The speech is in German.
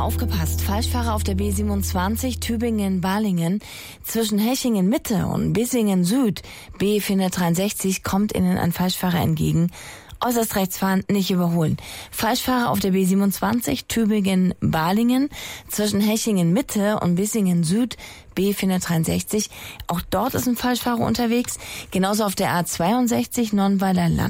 aufgepasst. Falschfahrer auf der B27 Tübingen-Balingen zwischen Hechingen Mitte und Bissingen Süd. B463 kommt Ihnen ein Falschfahrer entgegen. Äußerst rechts fahren, nicht überholen. Falschfahrer auf der B27 Tübingen-Balingen zwischen Hechingen Mitte und Bissingen Süd. B463. Auch dort ist ein Falschfahrer unterwegs. Genauso auf der A62 Nonnweiler Land.